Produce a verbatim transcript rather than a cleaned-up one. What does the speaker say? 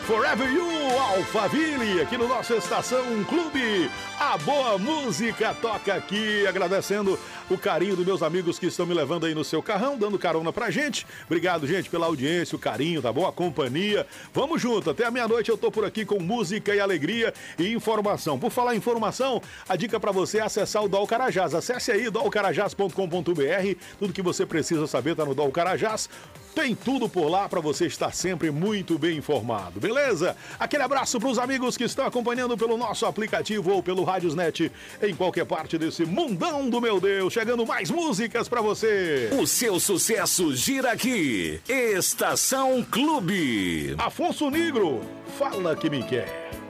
Forever You, Alphaville, aqui no nosso Estação Clube. A boa música toca aqui, agradecendo o carinho dos meus amigos que estão me levando aí no seu carrão, dando carona pra gente. Obrigado, gente, pela audiência, o carinho, tá bom? A companhia. Vamos junto, até a meia-noite eu tô por aqui com música e alegria e informação. Por falar em informação, a dica pra você é acessar o D O L Carajás. Acesse aí d o l carajás ponto com ponto b r. Tudo que você precisa saber tá no D O L Carajás. Tem tudo por lá para você estar sempre muito bem informado, beleza? Aquele abraço para os amigos que estão acompanhando pelo nosso aplicativo ou pelo Radiosnet em qualquer parte desse mundão do meu Deus. Chegando mais músicas para você. O seu sucesso gira aqui. Estação Clube. Afonso Negro, fala que me quer.